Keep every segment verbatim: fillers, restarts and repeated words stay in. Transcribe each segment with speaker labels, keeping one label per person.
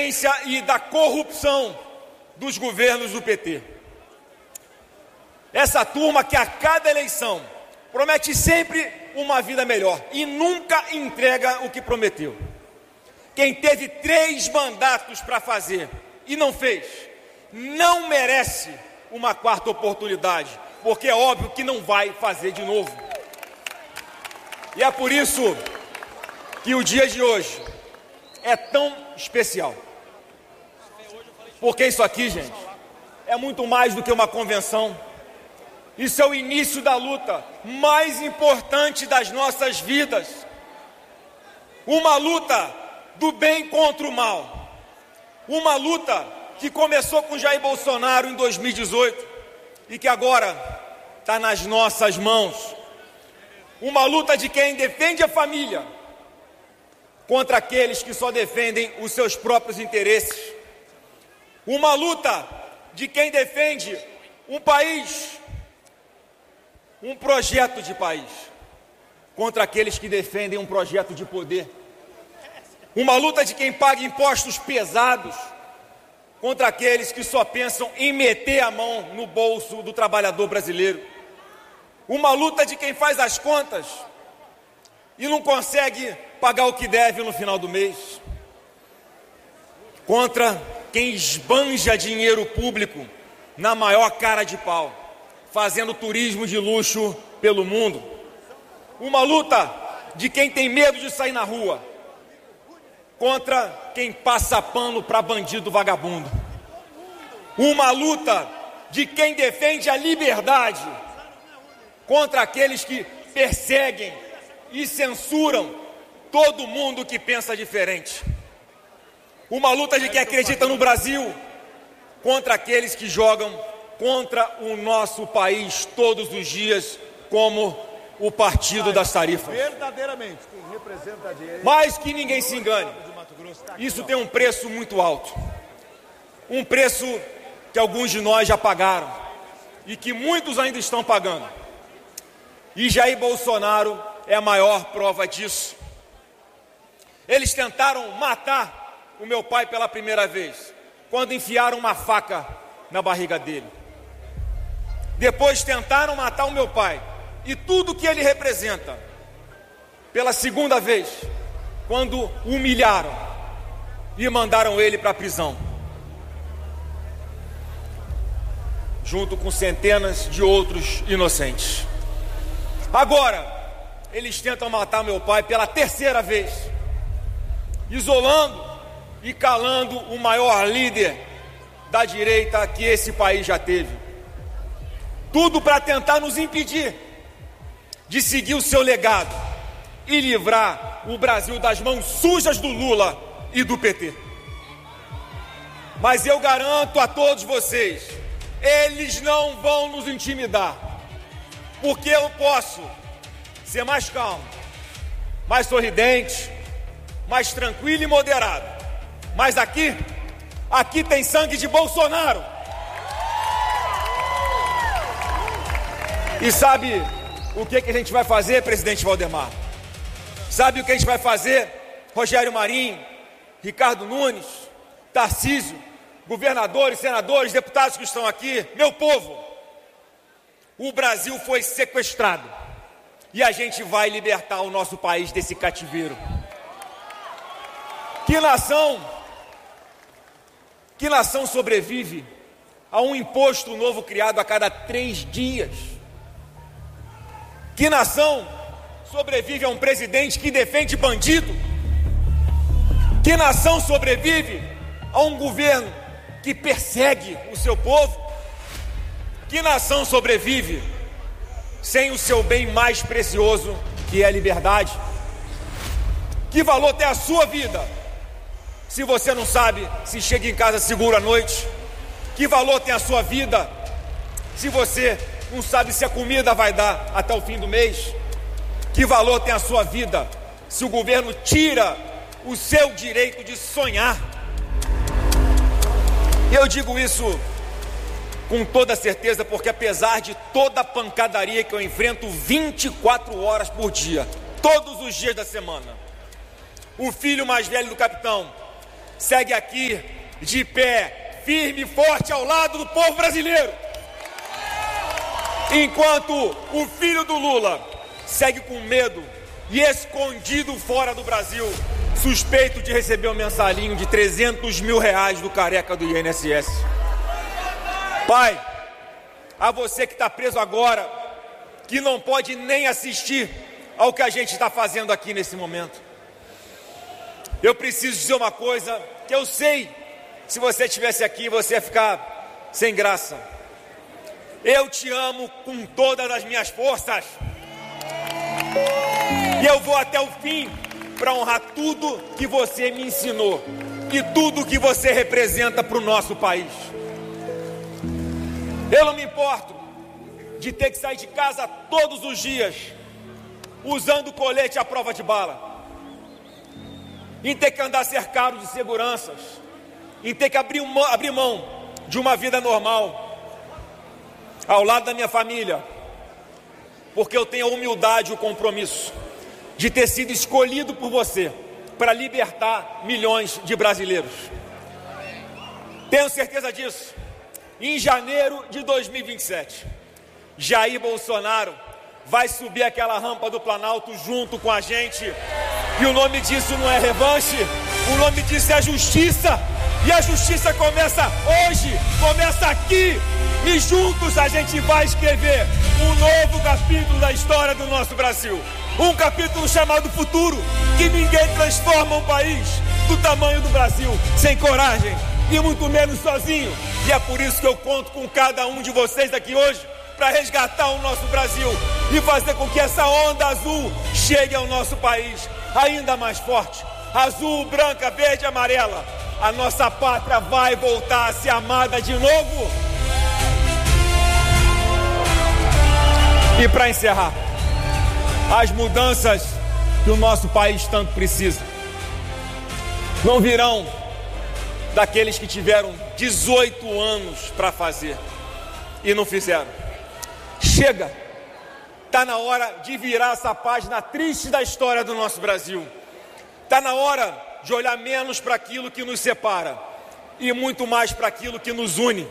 Speaker 1: incompetência e da corrupção dos governos do P T. Essa turma que a cada eleição promete sempre uma vida melhor e nunca entrega o que prometeu. Quem teve três mandatos para fazer e não fez, não merece uma quarta oportunidade, porque é óbvio que não vai fazer de novo. E é por isso que o dia de hoje é tão especial. Porque isso aqui, gente, é muito mais do que uma convenção. Isso é o início da luta mais importante das nossas vidas. Uma luta do bem contra o mal. Uma luta que começou com Jair Bolsonaro em dois mil e dezoito e que agora está nas nossas mãos. Uma luta de quem defende a família contra aqueles que só defendem os seus próprios interesses. Uma luta de quem defende um país, um projeto de país, contra aqueles que defendem um projeto de poder. Uma luta de quem paga impostos pesados contra aqueles que só pensam em meter a mão no bolso do trabalhador brasileiro. Uma luta de quem faz as contas e não consegue pagar o que deve no final do mês. Contra quem esbanja dinheiro público na maior cara de pau, fazendo turismo de luxo pelo mundo. Uma luta de quem tem medo de sair na rua, contra quem passa pano para bandido vagabundo. Uma luta de quem defende a liberdade, contra aqueles que perseguem e censuram todo mundo que pensa diferente. Uma luta de quem acredita no Brasil, contra aqueles que jogam contra o nosso país todos os dias, como o Partido das Tarifas.
Speaker 2: Verdadeiramente, quem representa a direita...
Speaker 1: Mas que ninguém se engane, isso tem um preço muito alto. Um preço que alguns de nós já pagaram e que muitos ainda estão pagando. E Jair Bolsonaro é a maior prova disso. Eles tentaram matar o meu pai pela primeira vez, quando enfiaram uma faca na barriga dele. Depois tentaram matar o meu pai e tudo que ele representa pela segunda vez, quando o humilharam e mandaram ele para a prisão, junto com centenas de outros inocentes. Agora, eles tentam matar meu pai pela terceira vez, isolando e calando o maior líder da direita que esse país já teve. Tudo para tentar nos impedir de seguir o seu legado e livrar o Brasil das mãos sujas do Lula e do P T. Mas eu garanto a todos vocês, eles não vão nos intimidar, porque eu posso ser mais calmo, mais sorridente, mais tranquilo e moderado. Mas aqui, aqui tem sangue de Bolsonaro. E sabe o que, que a gente vai fazer, presidente Valdemar? Sabe o que a gente vai fazer, Rogério Marinho, Ricardo Nunes, Tarcísio, governadores, senadores, deputados que estão aqui, meu povo? O Brasil foi sequestrado e a gente vai libertar o nosso país desse cativeiro. Que nação, que nação sobrevive a um imposto novo criado a cada três dias? Que nação sobrevive a um presidente que defende bandido? Que nação sobrevive a um governo que persegue o seu povo? Que nação sobrevive sem o seu bem mais precioso, que é a liberdade? Que valor tem a sua vida se você não sabe se chega em casa seguro à noite? Que valor tem a sua vida se você não sabe se a comida vai dar até o fim do mês? Que valor tem a sua vida se o governo tira o seu direito de sonhar? E eu digo isso com toda certeza, porque apesar de toda a pancadaria que eu enfrento vinte e quatro horas por dia, todos os dias da semana, o filho mais velho do capitão segue aqui de pé, firme e forte ao lado do povo brasileiro. Enquanto o filho do Lula segue com medo e escondido fora do Brasil, suspeito de receber um mensalinho de trezentos mil reais do careca do I N S S. Pai, a você que está preso agora, que não pode nem assistir ao que a gente está fazendo aqui nesse momento, eu preciso dizer uma coisa que eu sei, se você estivesse aqui, você ia ficar sem graça. Eu te amo com todas as minhas forças. E eu vou até o fim para honrar tudo que você me ensinou e tudo que você representa para o nosso país. Eu não me importo de ter que sair de casa todos os dias usando colete à prova de bala, em ter que andar cercado de seguranças, em ter que abrir, uma, abrir mão de uma vida normal ao lado da minha família, porque eu tenho a humildade e o compromisso de ter sido escolhido por você para libertar milhões de brasileiros. Tenho certeza disso. Em janeiro de dois mil e vinte e sete, Jair Bolsonaro vai subir aquela rampa do Planalto junto com a gente. E o nome disso não é revanche, o nome disso é justiça. E a justiça começa hoje, começa aqui. E juntos a gente vai escrever um novo capítulo da história do nosso Brasil. Um capítulo chamado futuro, que ninguém transforma um país do tamanho do Brasil sem coragem e muito menos sozinho. E é por isso que eu conto com cada um de vocês aqui hoje para resgatar o nosso Brasil e fazer com que essa onda azul chegue ao nosso país ainda mais forte. Azul, branca, verde e amarela. A nossa pátria vai voltar a ser amada de novo. E para encerrar, as mudanças que o nosso país tanto precisa não virão daqueles que tiveram dezoito anos para fazer e não fizeram. Chega, está na hora de virar essa página triste da história do nosso Brasil. Está na hora de olhar menos para aquilo que nos separa e muito mais para aquilo que nos une.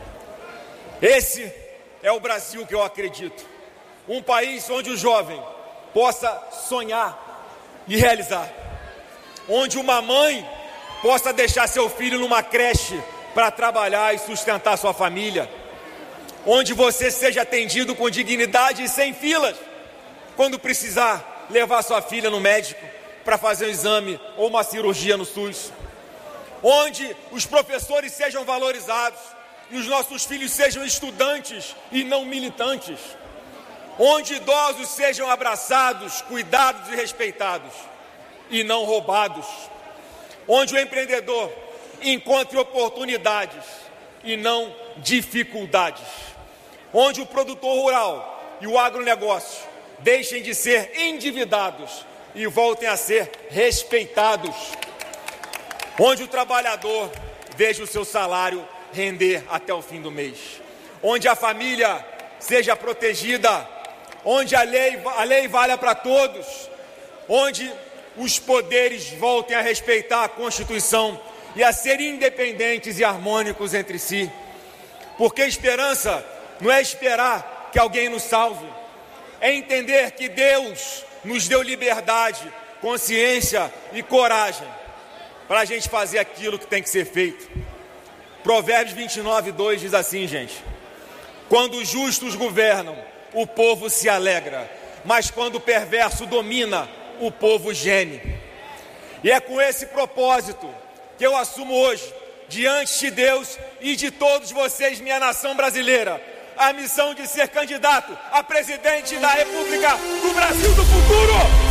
Speaker 1: Esse é o Brasil que eu acredito. Um país onde o jovem possa sonhar e realizar. Onde uma mãe possa deixar seu filho numa creche para trabalhar e sustentar sua família. Onde você seja atendido com dignidade e sem filas. Quando precisar levar sua filha no médico para fazer um exame ou uma cirurgia no SUS. Onde os professores sejam valorizados e os nossos filhos sejam estudantes e não militantes. Onde idosos sejam abraçados, cuidados e respeitados e não roubados. Onde o empreendedor encontre oportunidades e não dificuldades. Onde o produtor rural e o agronegócio deixem de ser endividados e voltem a ser respeitados. Onde o trabalhador veja o seu salário render até o fim do mês. Onde a família seja protegida. Onde a lei, a lei valha para todos. Onde os poderes voltem a respeitar a Constituição e a ser independentes e harmônicos entre si. Porque esperança não é esperar que alguém nos salve. É entender que Deus nos deu liberdade, consciência e coragem para a gente fazer aquilo que tem que ser feito. Provérbios vinte e nove, dois diz assim, gente: quando os justos governam, o povo se alegra, mas quando o perverso domina, o povo geme. E é com esse propósito que eu assumo hoje, diante de Deus e de todos vocês, minha nação brasileira, a missão de ser candidato a presidente da República do Brasil do futuro.